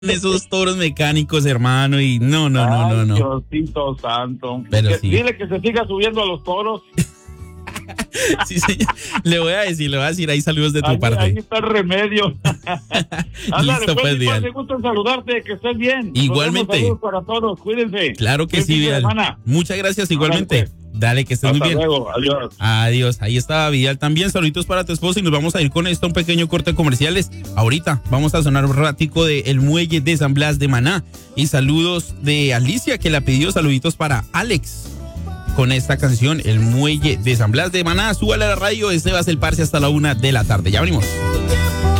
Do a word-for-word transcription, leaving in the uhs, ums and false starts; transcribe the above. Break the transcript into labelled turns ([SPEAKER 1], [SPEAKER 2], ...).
[SPEAKER 1] esos toros mecánicos, hermano, y no, no, no, no, no.
[SPEAKER 2] Diosito santo.
[SPEAKER 1] Pero
[SPEAKER 2] Que-
[SPEAKER 1] sí.
[SPEAKER 2] Dile que se siga subiendo a los toros.
[SPEAKER 1] Sí, señor. Le voy a decir, le voy a decir ahí saludos de tu
[SPEAKER 2] Ahí,
[SPEAKER 1] parte.
[SPEAKER 2] ahí está el remedio. Ándale,
[SPEAKER 1] Listo, pues,
[SPEAKER 2] mi
[SPEAKER 1] Vidal.
[SPEAKER 2] padre, gusto en saludarte, que estés bien.
[SPEAKER 1] Igualmente.
[SPEAKER 2] Nos vemos, saludos para todos, cuídense.
[SPEAKER 1] Claro que
[SPEAKER 2] Buen
[SPEAKER 1] sí,
[SPEAKER 2] fin de
[SPEAKER 1] Vidal.
[SPEAKER 2] semana.
[SPEAKER 1] Muchas gracias, igualmente.
[SPEAKER 2] Ándale,
[SPEAKER 1] Dale, que estés
[SPEAKER 2] Hasta
[SPEAKER 1] muy bien.
[SPEAKER 2] luego, adiós.
[SPEAKER 1] Adiós, ahí estaba Vidal también, saluditos para tu esposa y nos vamos a ir con esto, un pequeño corte de comerciales. Ahorita vamos a sonar un ratico de El Muelle de San Blas de Maná y saludos de Alicia que la pidió, saluditos para Alex con esta canción El Muelle de San Blas de Maná. Súbale a la radio, este va a ser el parche hasta la una de la tarde, ya venimos.